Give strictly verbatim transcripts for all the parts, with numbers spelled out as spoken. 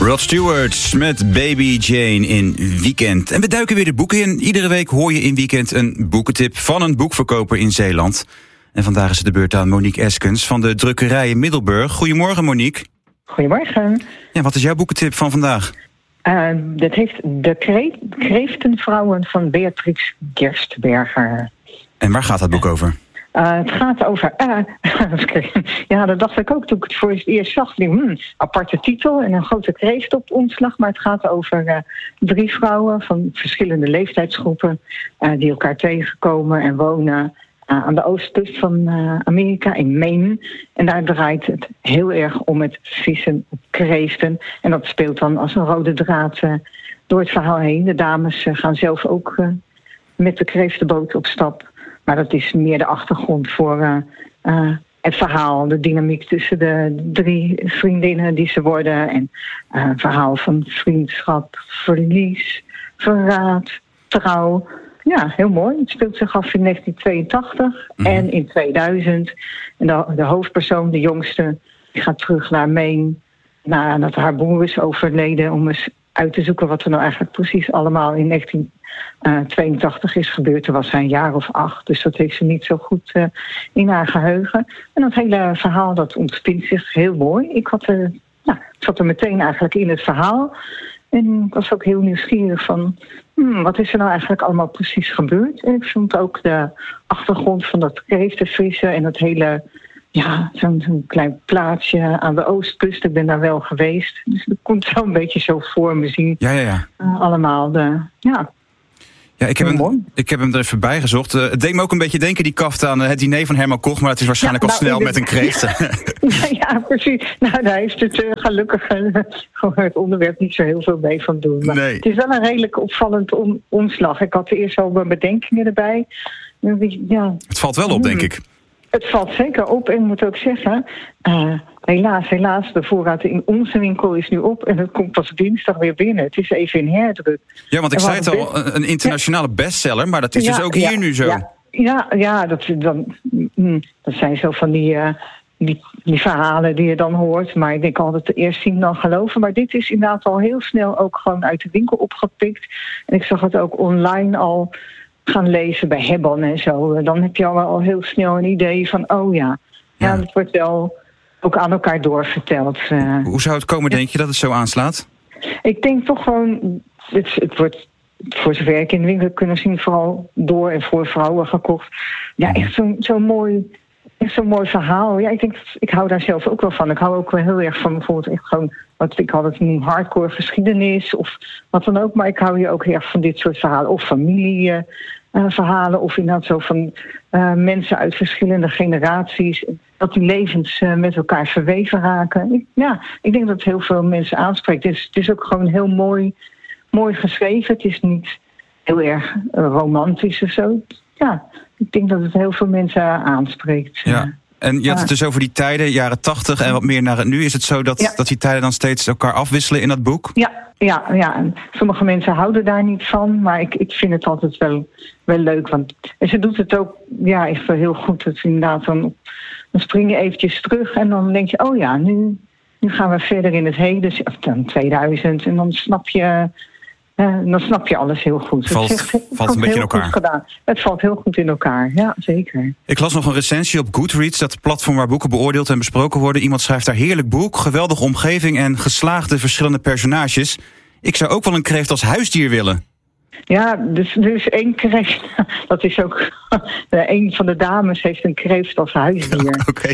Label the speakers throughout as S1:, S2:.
S1: Rod Stewart met Baby Jane in Weekend. En we duiken weer de boeken in. Iedere week hoor je in Weekend een boekentip van een boekverkoper in Zeeland. En vandaag is het de beurt aan Monique Eskens van de drukkerij in Middelburg. Goedemorgen, Monique.
S2: Goedemorgen.
S1: Ja, wat is jouw boekentip van vandaag?
S2: Uh, dat heeft De Kre- Kreeftenvrouwen van Beatrix Gerstberger.
S1: En waar gaat dat boek over?
S2: Uh, het gaat over... Uh, ja, dat dacht ik ook toen ik het voor het eerst zag. Die, hmm, aparte titel en een grote kreeft op de omslag. Maar het gaat over uh, drie vrouwen van verschillende leeftijdsgroepen... Uh, die elkaar tegenkomen en wonen uh, aan de oostkust van uh, Amerika, in Maine. En daar draait het heel erg om het vissen op kreeften. En dat speelt dan als een rode draad uh, door het verhaal heen. De dames uh, gaan zelf ook uh, met de kreeftenboot op stap... Maar dat is meer de achtergrond voor uh, uh, het verhaal, de dynamiek tussen de drie vriendinnen die ze worden. En uh, een verhaal van vriendschap, verlies, verraad, trouw. Ja, heel mooi. Het speelt zich af in negentien tweeëntachtig mm-hmm. en in tweeduizend. En de, de hoofdpersoon, de jongste, die gaat terug naar Maine nadat haar broer is overleden om eens uit te zoeken wat er nou eigenlijk precies allemaal in negentien tweeëntachtig is gebeurd. Toen was hij een jaar of acht, dus dat heeft ze niet zo goed uh, in haar geheugen. En dat hele verhaal, dat ontspint zich heel mooi. Ik had er, nou, ik zat er meteen eigenlijk in het verhaal. En ik was ook heel nieuwsgierig van, hmm, wat is er nou eigenlijk allemaal precies gebeurd? En ik vond ook de achtergrond van dat kreeftenvissen en dat hele... Ja, zo'n, zo'n klein plaatsje aan de oostkust. Ik ben daar wel geweest. Dus dat komt zo een beetje zo voor me zien.
S1: Ja, ja, ja.
S2: Uh, allemaal de, ja...
S1: Ja, ik heb, hem, ik heb hem er even bij gezocht. Uh, het deed me ook een beetje denken, die kaft aan uh, het diner van Herman Koch... maar het is waarschijnlijk ja, nou, al snel met een kreeft.
S2: ja, ja, precies. Nou, daar heeft het uh, gelukkig uh, het onderwerp niet zo heel veel mee van doen. Maar nee. Het is wel een redelijk opvallend om, omslag. Ik had eerst al mijn bedenkingen erbij. Ja.
S1: Het valt wel op, denk ik.
S2: Het valt zeker op en ik moet ook zeggen... Uh, helaas, helaas, de voorraad in onze winkel is nu op... en het komt pas dinsdag weer binnen. Het is even in herdruk.
S1: Ja, want ik zei het al, een internationale ja. bestseller... maar dat is ja, dus ook hier
S2: ja,
S1: nu zo.
S2: Ja, ja, ja dat, dan, dat zijn zo van die, uh, die, die verhalen die je dan hoort. Maar ik denk altijd eerst zien dan geloven. Maar dit is inderdaad al heel snel ook gewoon uit de winkel opgepikt. En ik zag het ook online al... gaan lezen bij Hebban en zo. Dan heb je al heel snel een idee van, oh ja, ja, ja dat wordt wel ook aan elkaar doorverteld. Uh,
S1: Hoe zou het komen, denk je, dat het zo aanslaat?
S2: Ik denk toch gewoon, het, het wordt voor zover ik in de winkel kunnen zien, vooral door en voor vrouwen gekocht. Ja, echt zo'n zo mooi, echt zo'n mooi verhaal. Ja, ik denk, ik hou daar zelf ook wel van. Ik hou ook wel heel erg van bijvoorbeeld echt gewoon, wat ik had het noem hardcore geschiedenis of wat dan ook. Maar ik hou hier ook heel erg van dit soort verhalen. Of familie. Uh, Uh, verhalen of inderdaad zo van uh, mensen uit verschillende generaties, dat die levens uh, met elkaar verweven raken. Ik, ja, ik denk dat het heel veel mensen aanspreekt. Het is, het is ook gewoon heel mooi, mooi geschreven. Het is niet heel erg uh, romantisch of zo. Ja, ik denk dat het heel veel mensen aanspreekt.
S1: Ja. En je had het dus over die tijden, jaren tachtig en wat meer naar het nu. Is het zo dat, ja. dat die tijden dan steeds elkaar afwisselen in dat boek?
S2: Ja, ja, ja. En sommige mensen houden daar niet van. Maar ik, ik vind het altijd wel, wel leuk. Want, en ze doet het ook ja, echt wel heel goed. Dat inderdaad dan, dan spring je eventjes terug en dan denk je... oh ja, nu, nu gaan we verder in het heden. Of dan tweeduizend. En dan snap je... Uh, dan snap je alles heel goed.
S1: Valt,
S2: het zegt,
S1: valt een beetje in elkaar.
S2: Gedaan. Het valt heel goed in elkaar, ja, zeker.
S1: Ik las nog een recensie op Goodreads, dat platform waar boeken beoordeeld en besproken worden. Iemand schrijft daar heerlijk boek, geweldige omgeving en geslaagde verschillende personages. Ik zou ook wel een kreeft als huisdier willen.
S2: Ja, dus er is één kreeft. Dat is ook... Een van de dames heeft een kreeft als huisdier.
S1: Oké. Okay.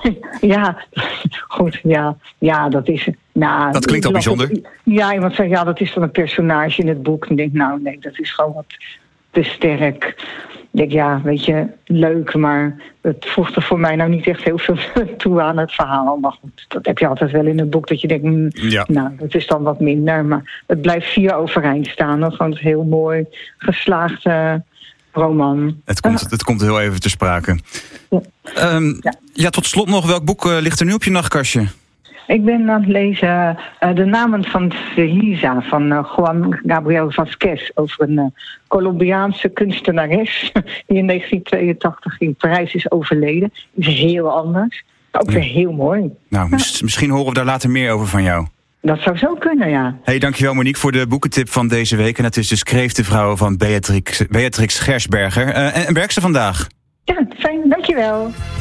S2: Ja, goed, ja. Ja, dat is... Nou,
S1: dat klinkt al bijzonder.
S2: Het, ja, iemand zegt, ja, dat is dan een personage in het boek. En ik denk, nou, nee, dat is gewoon wat te sterk. Ik denk, ja, weet je, leuk, maar het voegt er voor mij nou niet echt heel veel toe aan het verhaal. Maar goed, dat heb je altijd wel in het boek, dat je denkt, mm, ja. nou, dat is dan wat minder. Maar het blijft vier overeind staan. Dan gewoon een heel mooi geslaagde roman.
S1: Het komt, uh, het komt heel even te sprake. Ja, um, ja. ja tot slot nog, welk boek uh, ligt er nu op je nachtkastje?
S2: Ik ben aan het lezen uh, De namen van Felisa van uh, Juan Gabriel Vázquez over een uh, Colombiaanse kunstenares die in negentien tweeëntachtig in Parijs is overleden. Is heel anders, maar ook ja. weer heel mooi.
S1: Nou, ja. mis, misschien horen we daar later meer over van jou.
S2: Dat zou zo kunnen, ja.
S1: Hey, dankjewel Monique voor de boekentip van deze week. En het is dus Kreeftenvrouwen van Beatrix, Beatrix Gersberger. Uh, en werkt ze vandaag?
S2: Ja, fijn, dankjewel.